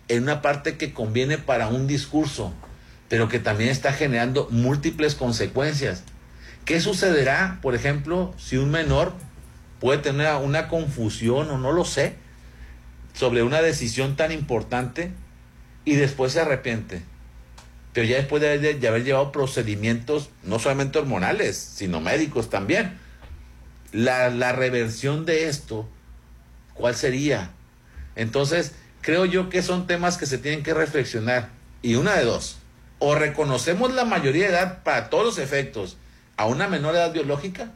en una parte que conviene para un discurso, pero que también está generando múltiples consecuencias. ¿Qué sucederá, por ejemplo, si un menor puede tener una confusión o no lo sé sobre una decisión tan importante y después se arrepiente? Pero ya después de haber llevado procedimientos no solamente hormonales, sino médicos también. La reversión de esto, ¿cuál sería? Entonces, creo yo que son temas que se tienen que reflexionar. Y una de dos: o reconocemos la mayoría de edad para todos los efectos a una menor edad biológica,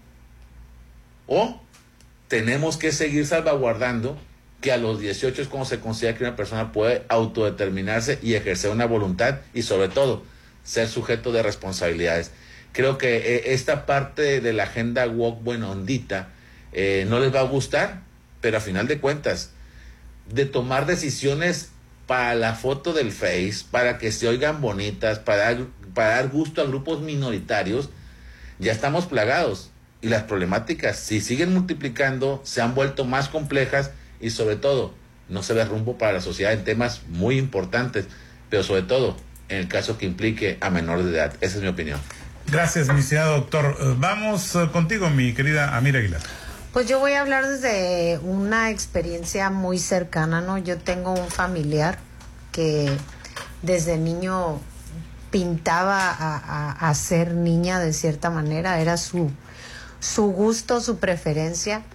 o tenemos que seguir salvaguardando que a los 18 es como se considera que una persona puede autodeterminarse y ejercer una voluntad y sobre todo ser sujeto de responsabilidades. Creo que esta parte de la agenda woke buena ondita no les va a gustar, pero a final de cuentas, de tomar decisiones para la foto del Face, para que se oigan bonitas, para dar gusto a grupos minoritarios, ya estamos plagados. Y las problemáticas, si siguen multiplicando, se han vuelto más complejas y sobre todo, no se ve rumbo para la sociedad en temas muy importantes, pero sobre todo, en el caso que implique a menores de edad. Esa es mi opinión. Gracias, mi estimado doctor. Vamos contigo, mi querida Amira Aguilar. Pues yo voy a hablar desde una experiencia muy cercana, ¿no? Yo tengo un familiar que desde niño pintaba a ser niña de cierta manera, era su gusto, su preferencia.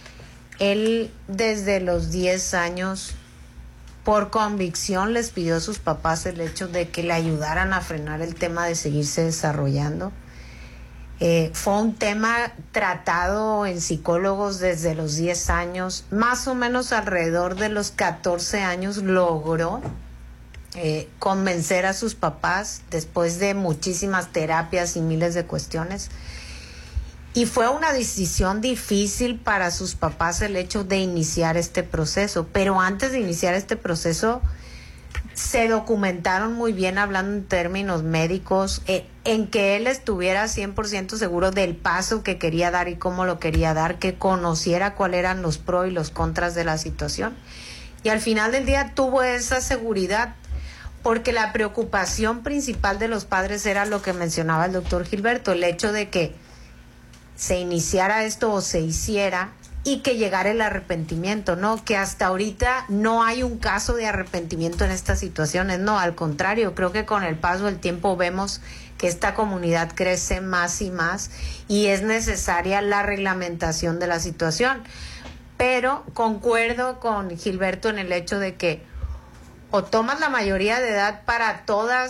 Él desde los 10 años, por convicción, les pidió a sus papás el hecho de que le ayudaran a frenar el tema de seguirse desarrollando. Fue un tema tratado en psicólogos desde los 10 años, más o menos alrededor de los 14 años logró convencer a sus papás después de muchísimas terapias y miles de cuestiones. Y fue una decisión difícil para sus papás el hecho de iniciar este proceso, pero antes de iniciar este proceso se documentaron muy bien, hablando en términos médicos, en que él estuviera 100% seguro del paso que quería dar y cómo lo quería dar, que conociera cuáles eran los pros y los contras de la situación. Y al final del día tuvo esa seguridad, porque la preocupación principal de los padres era lo que mencionaba el doctor Gilberto, el hecho de que se iniciara esto o se hiciera y que llegara el arrepentimiento, ¿no? Que hasta ahorita no hay un caso de arrepentimiento en estas situaciones, no, al contrario, creo que con el paso del tiempo vemos que esta comunidad crece más y más y es necesaria la reglamentación de la situación. Pero concuerdo con Gilberto en el hecho de que o tomas la mayoría de edad para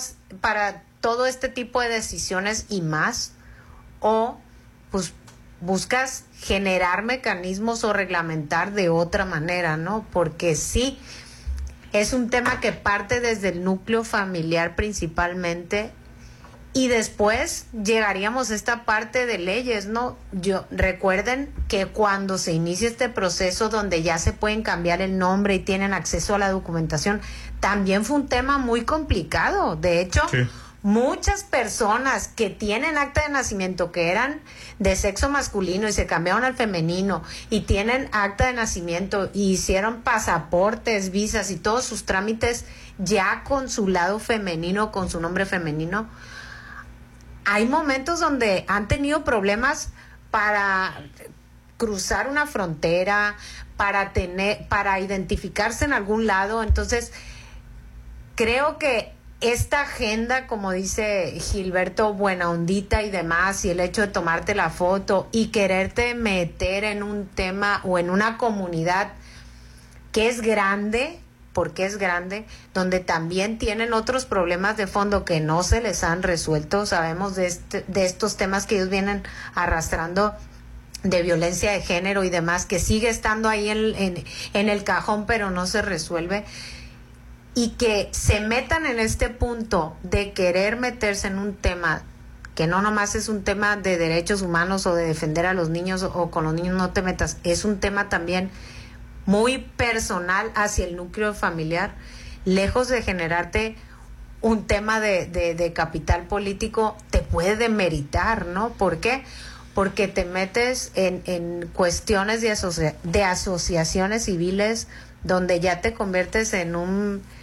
todo este tipo de decisiones y más, o pues buscas generar mecanismos o reglamentar de otra manera, ¿no? Porque sí, es un tema que parte desde el núcleo familiar principalmente y después llegaríamos a esta parte de leyes, ¿no? Recuerden que cuando se inicia este proceso donde ya se pueden cambiar el nombre y tienen acceso a la documentación, también fue un tema muy complicado. De hecho, sí, muchas personas que tienen acta de nacimiento que eran de sexo masculino y se cambiaron al femenino y tienen acta de nacimiento y hicieron pasaportes, visas y todos sus trámites ya con su lado femenino, con su nombre femenino, hay momentos donde han tenido problemas para cruzar una frontera, para identificarse en algún lado. Entonces, creo que esta agenda, como dice Gilberto, buena ondita y demás, y el hecho de tomarte la foto y quererte meter en un tema o en una comunidad que es grande, porque es grande, donde también tienen otros problemas de fondo que no se les han resuelto. Sabemos de estos temas que ellos vienen arrastrando, de violencia de género y demás, que sigue estando ahí en el cajón, pero no se resuelve. Y que se metan en este punto de querer meterse en un tema que no nomás es un tema de derechos humanos o de defender a los niños o con los niños no te metas, es un tema también muy personal hacia el núcleo familiar, lejos de generarte un tema de capital político, te puede demeritar, ¿no? ¿Por qué? Porque te metes en cuestiones de asociaciones civiles donde ya te conviertes en un